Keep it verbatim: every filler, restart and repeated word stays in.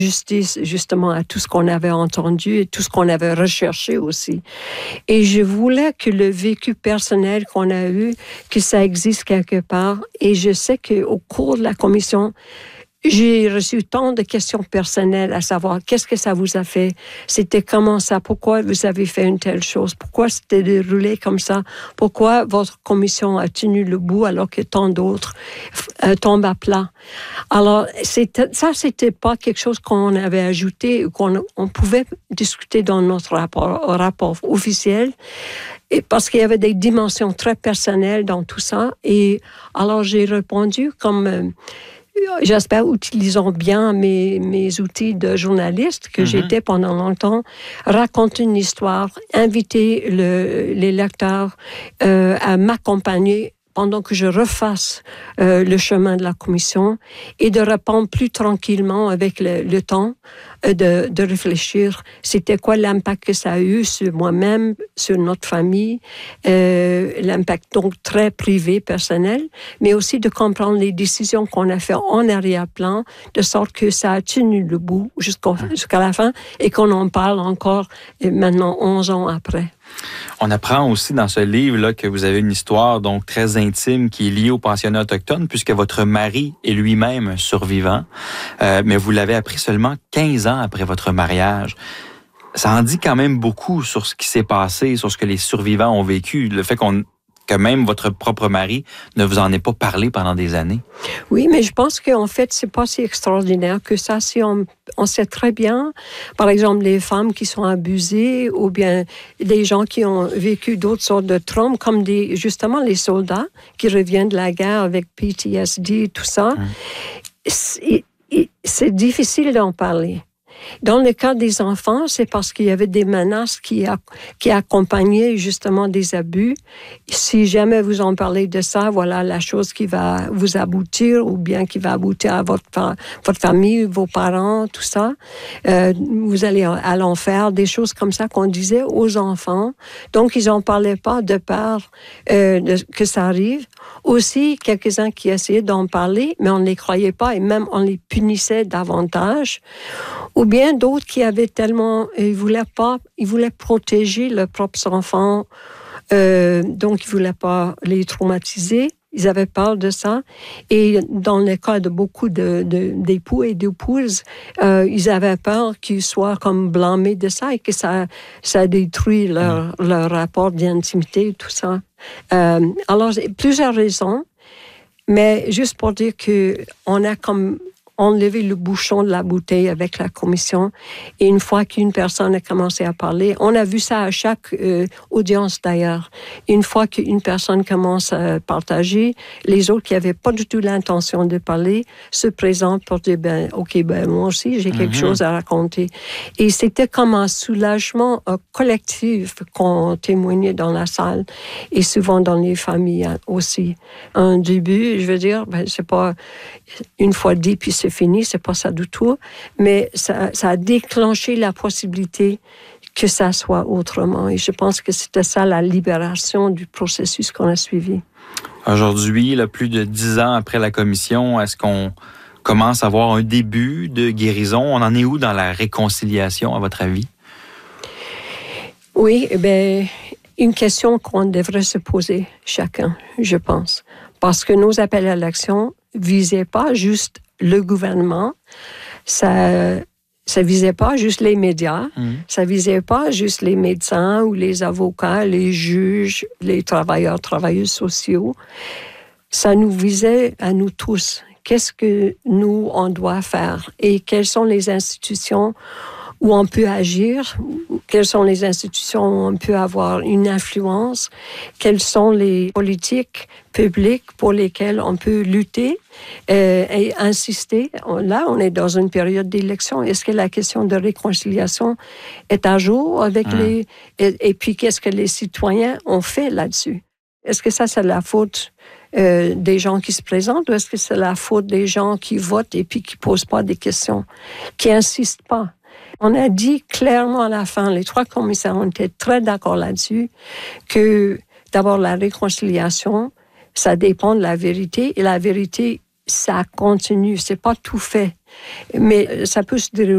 justice justement à tout ce qu'on avait entendu et tout ce qu'on avait recherché aussi. Et je voulais que le vécu personnel qu'on a eu, que ça existe quelque part. Et je sais qu'au cours de la commission, j'ai reçu tant de questions personnelles à savoir qu'est-ce que ça vous a fait, c'était comment ça, pourquoi vous avez fait une telle chose, pourquoi c'était déroulé comme ça, pourquoi votre commission a tenu le bout alors que tant d'autres euh, tombent à plat. Alors, c'était, ça, c'était pas quelque chose qu'on avait ajouté ou qu'on on pouvait discuter dans notre rapport, rapport officiel. Et parce qu'il y avait des dimensions très personnelles dans tout ça. Et alors, j'ai répondu comme... Euh, J'espère utilisons bien mes, mes outils de journaliste que mm-hmm. j'étais pendant longtemps, raconter une histoire, inviter le, les lecteurs euh, à m'accompagner pendant que je refasse euh, le chemin de la commission et de répondre plus tranquillement avec le, le temps euh, de, de réfléchir. C'était quoi l'impact que ça a eu sur moi-même, sur notre famille, euh, l'impact donc très privé, personnel, mais aussi de comprendre les décisions qu'on a faites en arrière-plan, de sorte que ça a tenu le bout jusqu'au, jusqu'à la fin et qu'on en parle encore maintenant onze ans après. On apprend aussi dans ce livre-là que vous avez une histoire donc très intime qui est liée au pensionnat autochtone, puisque votre mari est lui-même un survivant, euh, mais vous l'avez appris seulement quinze ans après votre mariage. Ça en dit quand même beaucoup sur ce qui s'est passé, sur ce que les survivants ont vécu, le fait qu'on que même votre propre mari ne vous en ait pas parlé pendant des années. Oui, mais je pense qu'en fait, c'est pas si extraordinaire que ça. Si on, on sait très bien, par exemple, les femmes qui sont abusées ou bien les gens qui ont vécu d'autres sortes de traumas, comme des, justement les soldats qui reviennent de la guerre avec P T S D, tout ça. Hum. C'est, c'est difficile d'en parler. Dans le cas des enfants, c'est parce qu'il y avait des menaces qui, a, qui accompagnaient justement des abus. Si jamais vous en parlez de ça, voilà la chose qui va vous aboutir ou bien qui va aboutir à votre, votre famille, vos parents, tout ça. Euh, vous allez à l'enfer, des choses comme ça qu'on disait aux enfants. Donc, ils n'en parlaient pas de peur euh, de, que ça arrive. Aussi, quelques-uns qui essayaient d'en parler, mais on ne les croyait pas et même on les punissait davantage. Ou bien d'autres qui avaient tellement... Ils voulaient pas... Ils voulaient protéger leurs propres enfants. Euh, donc, ils ne voulaient pas les traumatiser. Ils avaient peur de ça. Et dans le cas de beaucoup de, de, d'époux et d'épouses, euh, ils avaient peur qu'ils soient comme blâmés de ça et que ça, ça détruit leur, mmh. leur rapport d'intimité et tout ça. Euh, alors, plusieurs raisons. Mais juste pour dire qu'on a comme... enlever le bouchon de la bouteille avec la commission. Et une fois qu'une personne a commencé à parler, on a vu ça à chaque euh, audience d'ailleurs. Une fois qu'une personne commence à partager, les autres qui n'avaient pas du tout l'intention de parler se présentent pour dire, ben, OK, ben, moi aussi, j'ai quelque mm-hmm. chose à raconter. Et c'était comme un soulagement euh, collectif qu'on témoignait dans la salle et souvent dans les familles aussi. Un début, je veux dire, ben, c'est pas une fois dit, puis c'est fini, c'est pas ça du tout, mais ça, ça a déclenché la possibilité que ça soit autrement. Et je pense que c'était ça la libération du processus qu'on a suivi. Aujourd'hui, là, plus de dix ans après la commission, est-ce qu'on commence à voir un début de guérison? On en est où dans la réconciliation, à votre avis? Oui, eh bien, une question qu'on devrait se poser chacun, je pense. Parce que nos appels à l'action visaient pas juste le gouvernement, ça ça visait pas juste les médias, mmh. ça visait pas juste les médecins ou les avocats, les juges, les travailleurs, travailleuses sociaux. Ça nous visait à nous tous. Qu'est-ce que nous, on doit faire et quelles sont les institutions où on peut agir, quelles sont les institutions où on peut avoir une influence, quelles sont les politiques publiques pour lesquelles on peut lutter euh, et insister. Là, on est dans une période d'élection. Est-ce que la question de réconciliation est à jour avec mmh. les... Et, et puis, qu'est-ce que les citoyens ont fait là-dessus? Est-ce que ça, c'est la faute euh, des gens qui se présentent ou est-ce que c'est la faute des gens qui votent et puis qui ne posent pas des questions, qui n'insistent pas? On a dit clairement à la fin, les trois commissaires ont été très d'accord là-dessus, que d'abord la réconciliation, ça dépend de la vérité, et la vérité, ça continue, c'est pas tout fait, mais ça peut se dérouler